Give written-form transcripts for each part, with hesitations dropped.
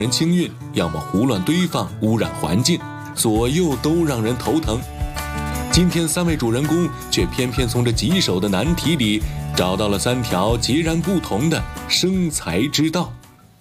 人清运，要么胡乱堆放污染环境，左右都让人头疼。今天3位主人公却偏偏从这棘手的难题里找到了3条截然不同的生财之道。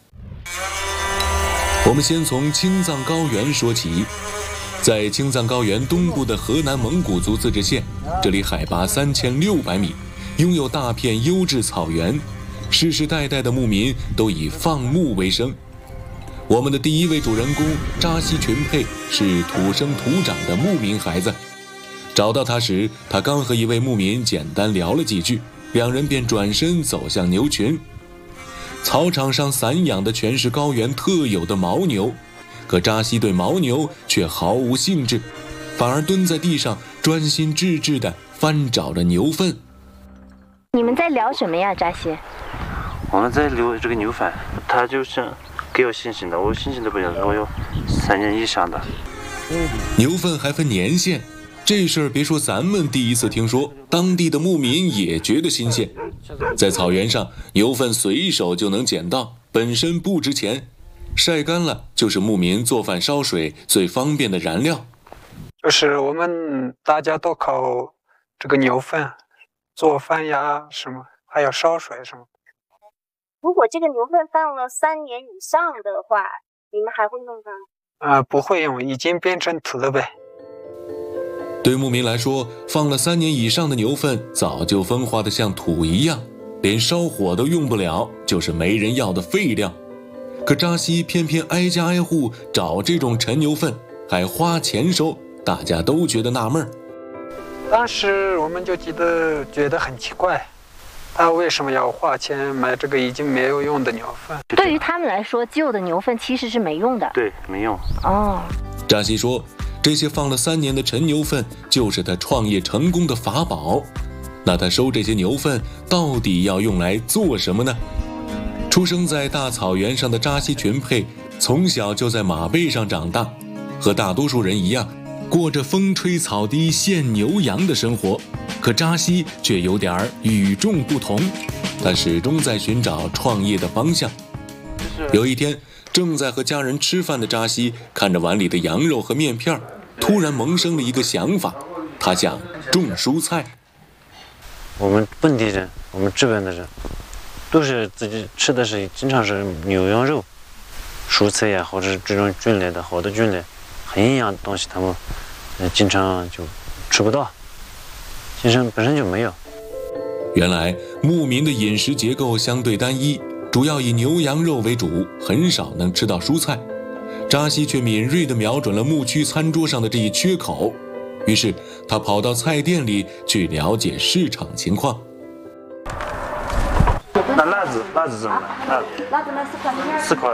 我们先从青藏高原说起。在青藏高原东部的河南蒙古族自治县，这里海拔3600米，拥有大片优质草原，世世代代的牧民都以放牧为生。我们的第1位主人公扎西群佩是土生土长的牧民孩子。找到他时，他刚和一位牧民简单聊了几句，两人便转身走向牛群。草场上散养的全是高原特有的牦牛，可扎西对牦牛却毫无兴致，反而蹲在地上专心致志地翻找着牛粪。 你们在聊什么呀，扎西？ 我们在聊这个牛粪，他就是给我信心的，我信心都不行，我有3年以上的。 牛粪还分年限，这事儿别说咱们第一次听说，当地的牧民也觉得新鲜。在草原上，牛粪随手就能捡到，本身不值钱，晒干了就是牧民做饭烧水最方便的燃料。 就是我们大家都靠这个牛粪做饭呀，什么还有烧水什么。 如果这个牛粪放了3年以上的话，你们还会用吗？ 不会用，已经变成土了呗。 对牧民来说，放了3年以上的牛粪早就风化得像土一样，连烧火都用不了，就是没人要的废料。可扎西偏偏挨家挨户找这种陈牛粪，还花钱收，大家都觉得纳闷。 当时我们就觉得很奇怪，他为什么要花钱买这个已经没有用的牛粪？ 对于他们来说，旧的牛粪其实是没用的。 对，没用。 哦， 扎西说，这些放了3年的陈牛粪就是他创业成功的法宝。那他收这些牛粪到底要用来做什么呢？出生在大草原上的扎西群佩从小就在马背上长大，和大多数人一样过着风吹草低见牛羊的生活。可扎西却有点与众不同，他始终在寻找创业的方向。有一天，正在和家人吃饭的扎西看着碗里的羊肉和面片，突然萌生了一个想法，他想种蔬菜。 我们本地人，我们这边的人都是自己吃的是经常是牛羊肉，蔬菜呀，或者是这种菌类的好的菌类很营养的东西，他们经常就吃不到，本身就没有。 原来牧民的饮食结构相对单一，主要以牛羊肉为主，很少能吃到蔬菜。扎西却敏锐地瞄准了牧区餐桌上的这一缺口，于是他跑到菜店里去了解市场情况。 那辣子怎么办？辣子卖4块。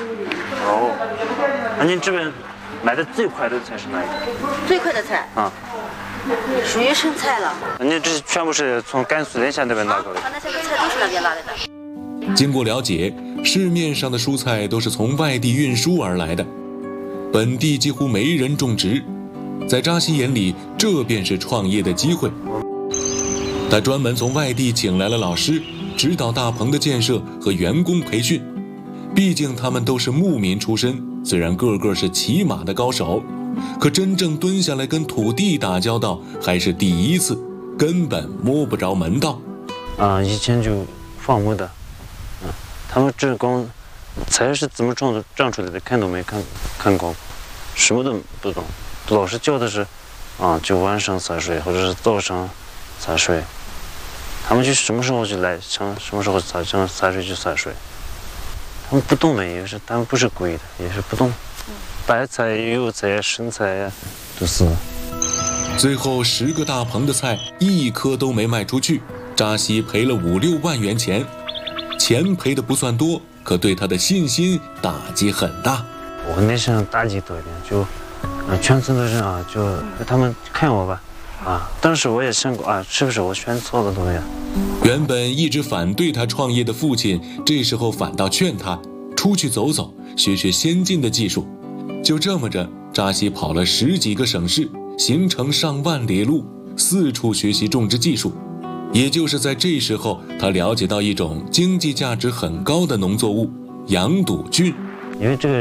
哦，那您这边买的最快的菜是哪一个？ 最快的菜啊， 属于生菜了。 您这全部是从甘肃临夏那边拿过来的？ 那些菜都是那边拿来的。 经过了解，市面上的蔬菜都是从外地运输而来的，本地几乎没人种植。在扎西眼里，这便是创业的机会。他专门从外地请来了老师，指导大棚的建设和员工培训。毕竟他们都是牧民出身，虽然个个是骑马的高手，可真正蹲下来跟土地打交道还是第一次，根本摸不着门道。 以前就放牧的，他们这光菜是怎么长出来的，看都没看过，什么都不懂。老师教的是，就晚上洒水或者是早上洒水，他们就什么时候就来，想什么时候想洒水就洒水。他们不懂的也是，他们不是故意的，也是不懂。白菜、油菜、生菜呀，都是。 最后10个大棚的菜一颗都没卖出去，扎西赔了5、6万元钱。钱赔的不算多，可对他的信心打击很大。 我那想打击多一点，就全村的人就他们看我吧，当时我也想过是不是我选错了东西。 原本一直反对他创业的父亲，这时候反倒劝他出去走走，学先进的技术。就这么着，扎西跑了10几个省市，行程上万里路，四处学习种植技术。也就是在这时候，他了解到一种经济价值很高的农作物——羊肚菌。 因为这个